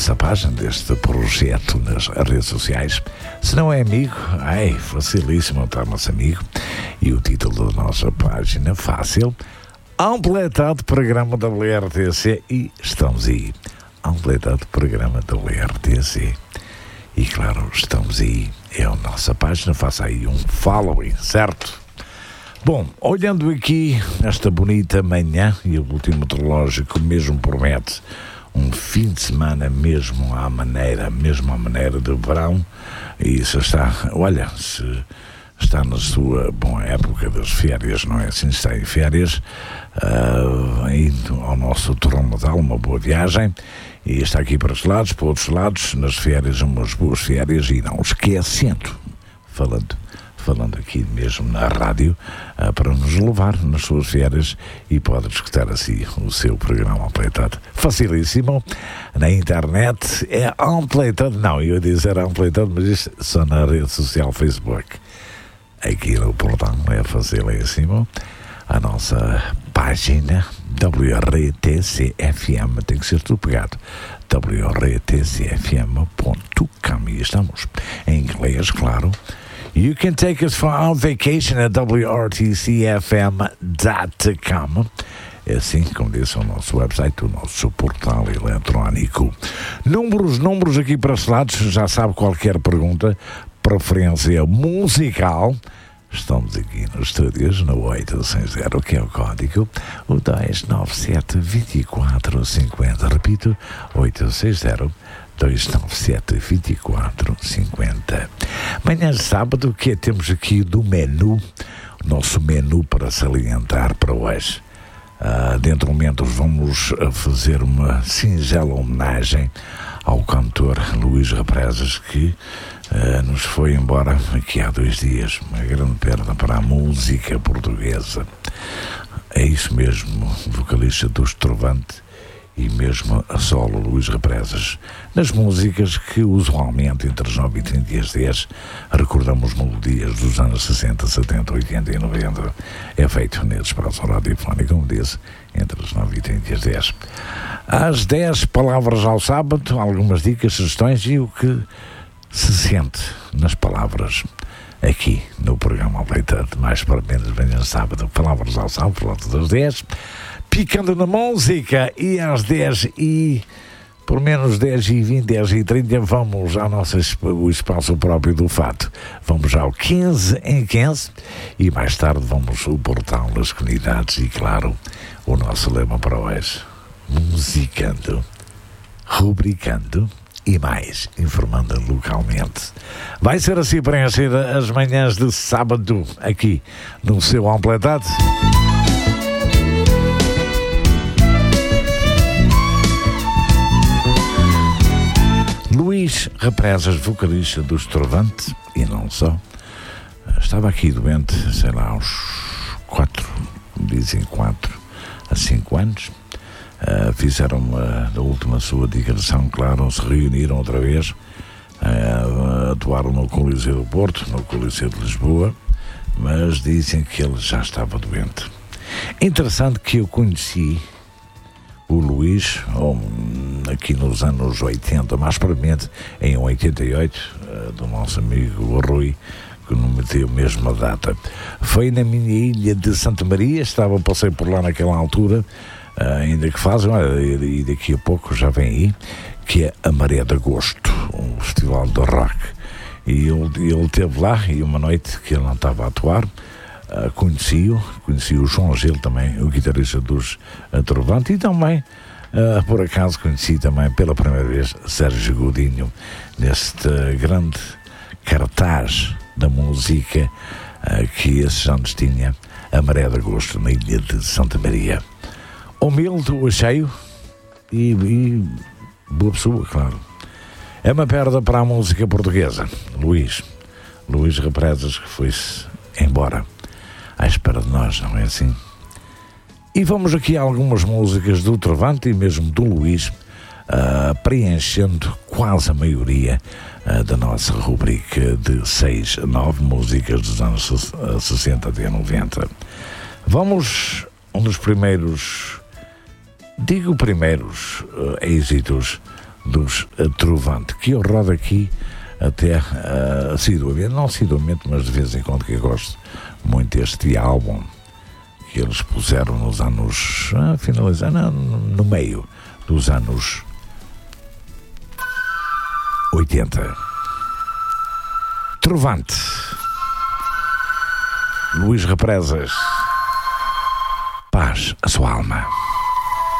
nossa página deste projeto nas redes sociais. Se não é amigo, facilíssimo tornar-se amigo. E o título da nossa página, fácil, Ampletado Programa WRTC, e estamos aí. Ampletado Programa WRTC. E claro, estamos aí. É a nossa página, faça aí um following, certo? Bom, olhando aqui esta bonita manhã, e o último meteorológico mesmo promete um fim de semana mesmo à maneira de verão, e se está na sua época das férias, não é assim? Está em férias, indo ao nosso Torrão Natal, uma boa viagem, e está aqui para os lados, para outros lados, nas férias, umas boas férias, e não esquecendo, falando aqui mesmo na rádio, para nos levar nas suas férias, e pode escutar assim o seu programa Ampletado. Facilíssimo, na internet, é Ampletado, não, eu ia dizer Ampletado, mas isto só na rede social Facebook. Aqui no portal é facilíssimo, a nossa página WRTC-FM, tem que ser tudo pegado, WRTCFM.com, e estamos em inglês, claro. You can take us for our vacation at WRTCFM.com. É assim, como disse, o nosso website, o nosso portal eletrónico. Números aqui para os lados, já sabe, qualquer pergunta, preferência musical. Estamos aqui nos estúdios, no 860, que é o código, o 297-2450. Repito, 860-297-2450. Manhã de sábado, o que temos aqui do menu, o nosso menu para salientar para hoje. Dentro de momentos vamos fazer uma singela homenagem ao cantor Luís Represas, que nos foi embora aqui há 2 dias. Uma grande perda para a música portuguesa. É isso mesmo, vocalista do Estrovante e mesmo a solo Luís Represas. Nas músicas que usualmente entre as 9 e 30 dias 10 recordamos melodias dos anos 60, 70, 80 e 90. É feito nesse espaço radiofónico, como disse, entre as 9 e 30 dias 10. Às 10 palavras ao sábado, algumas dicas, sugestões e o que se sente nas palavras aqui no programa Ampletado, mais para menos manhã sábado, palavras ao sábado, por volta das 10, picando na música, e às 10 e por menos 10 e 20, 10 e 30 vamos ao o espaço próprio do fato. Vamos ao 15 em 15 e mais tarde vamos ao portal das comunidades e, claro, o nosso lema para hoje: musicando, rubricando e mais, informando localmente. Vai ser assim preenchida as manhãs de sábado aqui no seu Ampletado. Luís Represas, vocalista do Estrovante, e não só, estava aqui doente, sei lá, há uns 4 a 5 anos. Fizeram da última sua digressão, claro, se reuniram outra vez, atuaram no Coliseu do Porto, no Coliseu de Lisboa, mas dizem que ele já estava doente. Interessante que eu conheci o Luís aqui nos anos 80, mais propriamente em 88, do nosso amigo Rui, que não meteu mesmo a data. Foi na minha ilha de Santa Maria, passei por lá naquela altura, ainda que fazem, e daqui a pouco já vem aí, que é a Maré de Agosto, um festival de rock. E ele esteve lá, e uma noite que ele não estava a atuar, conheci o João Gil também, o guitarrista dos Trovante, e também, por acaso, conheci também pela primeira vez Sérgio Godinho, neste grande cartaz da música que esses anos tinha, a Maré de Agosto, na ilha de Santa Maria. Humilde, cheio e boa pessoa, claro. É uma perda para a música portuguesa. Luís Represas, que foi-se embora à espera de nós, não é assim? E vamos aqui a algumas músicas do Trovante e mesmo do Luís, preenchendo quase a maioria da nossa rubrica de 6 a 9 músicas dos anos 60 até 90. Vamos um dos primeiros êxitos dos Trovante, que eu rodo aqui até assiduamente, não assiduamente, mas de vez em quando, que eu gosto muito deste álbum que eles puseram nos anos, finalizando no meio dos anos 80. Trovante, Luís Represas, paz a sua alma.